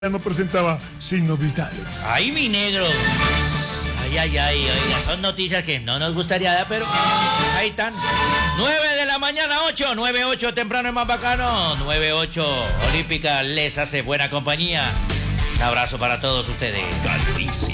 nos presentaba Signos Vitales. ¡Ay, mi negro! Ay, oiga, son noticias que no nos gustaría dar, pero ahí están. 9 de la mañana, 8, 9-8 temprano es más bacano. 9-8 Olímpica les hace buena compañía. Un abrazo para todos ustedes.